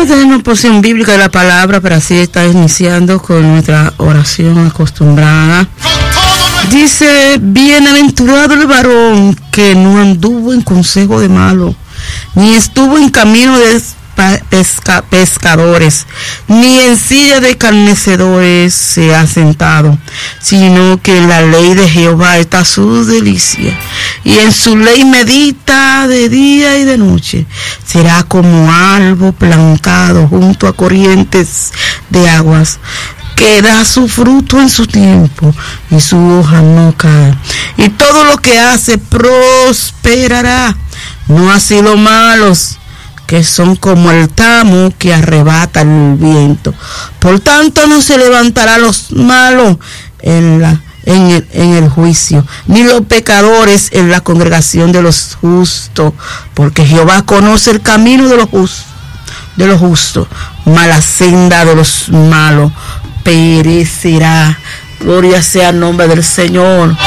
Vamos a tener una porción bíblica de la palabra para así estar iniciando con nuestra oración acostumbrada. Dice: bienaventurado el varón que no anduvo en consejo de malo, ni estuvo en camino de pescadores, ni en silla de escarnecedores se ha sentado, sino que en la ley de Jehová está su delicia, y en su ley medita de día y de noche. Será como árbol plantado junto a corrientes de aguas, que da su fruto en su tiempo, y su hoja no cae, y todo lo que hace prosperará. No así los malos, que son como el tamo que arrebata el viento. Por tanto no se levantará los malos en el juicio, ni los pecadores en la congregación de los justos, porque Jehová conoce el camino de los justos, mas la senda de los malos perecerá. Gloria sea el nombre del Señor.